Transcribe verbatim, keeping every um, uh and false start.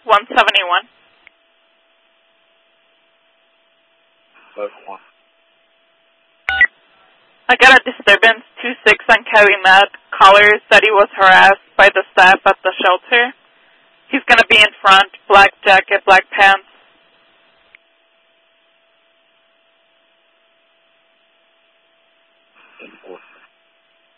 one seventy-one. I got a disturbance, two six on Calumet. Caller said he was harassed by the staff at the shelter. He's going to be in front, black jacket, black pants. ten four.